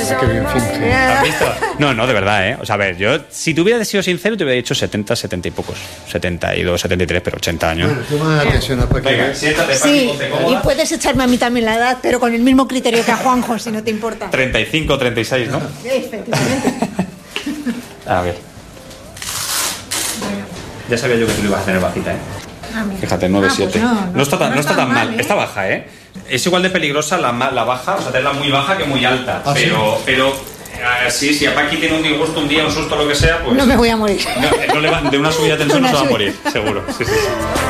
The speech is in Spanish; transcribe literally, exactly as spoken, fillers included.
Qué bien finge. ¿Has visto? No, no, de verdad, ¿eh? O sea, a ver, yo, si te hubiera sido sincero, te hubiera dicho setenta, setenta y pocos. setenta y dos, setenta y tres, pero ochenta años. Bueno, toma la atención a Paqui. Venga, siéntate, Paqui, Sí, ponte y cómoda. puedes echarme a mí también la edad, pero con el mismo criterio que a Juanjo, si no te importa. treinta y cinco, treinta y seis, ¿no? Efectivamente. A ver. Ya sabía yo que tú lo ibas a tener bajita, ¿eh? Ah, mira. Fíjate, nueve siete. Ah, pues no, no, no está tan, no no está está tan mal. mal, ¿eh? Está baja, ¿eh? Es igual de peligrosa la, ma- la baja, o sea, tenerla muy baja que muy alta. ¿Ah, sí? pero, pero eh, sí, si a Paqui tiene un disgusto un día, un susto, lo que sea, pues. No me voy a morir. No, no le va- de una subida de tensión no Una se va a subida. morir, seguro. Sí, sí, sí.